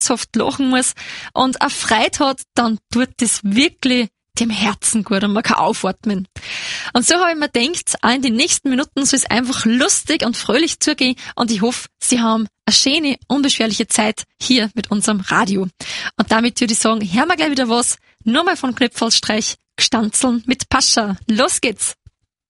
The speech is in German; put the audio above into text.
herzhaft lachen muss und auch Freude hat, dann tut das wirklich dem Herzen gut und man kann aufatmen. Und so habe ich mir gedacht, auch in den nächsten Minuten soll es einfach lustig und fröhlich zugehen und ich hoffe, Sie haben eine schöne, unbeschwerliche Zeit hier mit unserem Radio. Und damit würde ich sagen, hören wir gleich wieder was, nur mal von Knöpfelstreich, Gstanzeln mit Pascha. Los geht's!